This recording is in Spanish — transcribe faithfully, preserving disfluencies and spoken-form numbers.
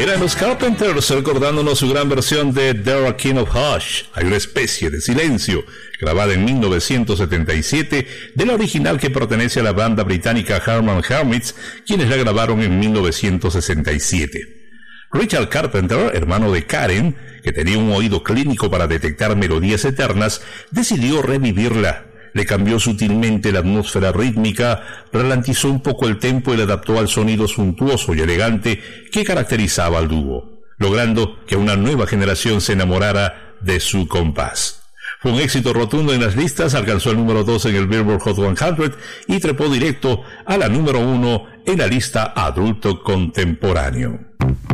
Eran los Carpenters recordándonos su gran versión de There a King of Hush. Hay una especie de silencio, grabada en mil novecientos setenta y siete, de la original que pertenece a la banda británica Harman Hermits, quienes la grabaron en mil novecientos sesenta y siete. Richard Carpenter, hermano de Karen, que tenía un oído clínico para detectar melodías eternas, decidió revivirla. Le cambió sutilmente la atmósfera rítmica, ralentizó un poco el tempo y le adaptó al sonido suntuoso y elegante que caracterizaba al dúo, logrando que una nueva generación se enamorara de su compás. Fue un éxito rotundo en las listas, alcanzó el número dos en el Billboard Hot cien y trepó directo a la número uno en la lista adulto contemporáneo.